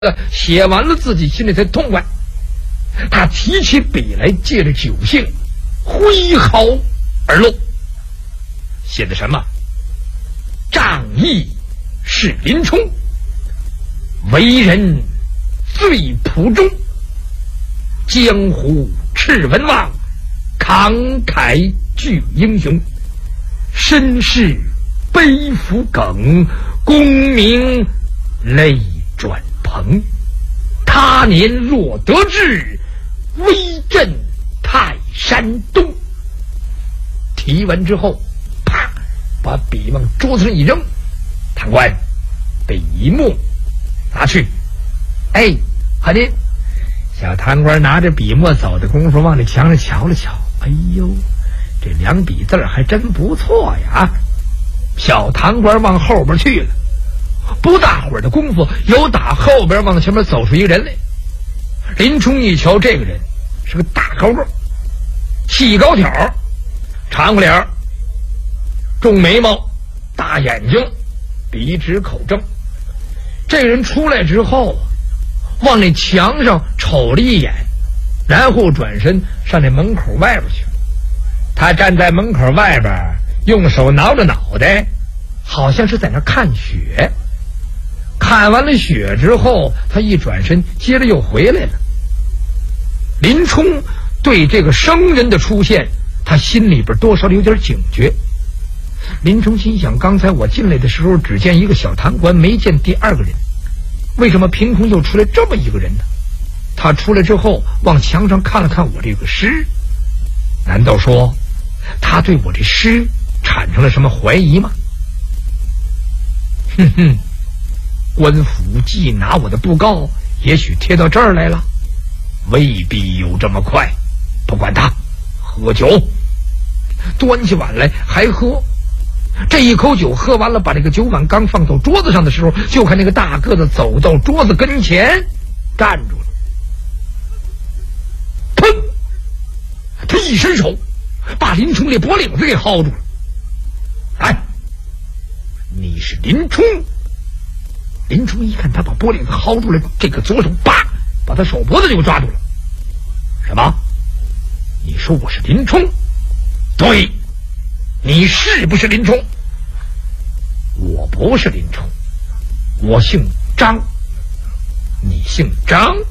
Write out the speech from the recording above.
写完了，自己心里才痛快。他提起笔来，借着酒兴，挥毫而落，写的什么？仗义是林冲，为人最朴忠，江湖斥文王，慷慨聚英雄，身世背负梗，功名泪转蓬。他年若得志，威震泰山东。提完之后，啪，把笔往桌子上一扔。贪官，笔墨拿去。哎，好的。小贪官拿着笔墨走的功夫，往这墙上瞧了瞧。哎呦，这两笔字还真不错呀！小贪官往后边去了。不大会儿的功夫，有打后边往前面走出一个人来。林冲一瞧，这个人是个大高个，细高挑，长个脸，重眉毛，大眼睛，鼻直口正。这人出来之后，往那墙上瞅了一眼，然后转身上那门口外边去了。他站在门口外边，用手挠着脑袋，好像是在那看雪。看完了雪之后，他一转身，接着又回来了。林冲对这个生人的出现，他心里边多少有点警觉。林冲心想，刚才我进来的时候只见一个小贪官，没见第二个人，为什么凭空又出来这么一个人呢？他出来之后往墙上看了看我这个诗，难道说他对我这诗产生了什么怀疑吗？哼哼，官府既拿我的布告，也许贴到这儿来了，未必有这么快。不管他，喝酒。端起碗来还喝。这一口酒喝完了，把这个酒碗刚放到桌子上的时候，就看那个大个子走到桌子跟前，站住了。砰！他一伸手，把林冲这脖领子给薅住了。哎，你是林冲？林冲一看他把脖领子薅住了，这个左手叭把他手脖子就抓住了。什么？你说我是林冲？对，你是不是林冲？我不是林冲，我姓张。你姓张？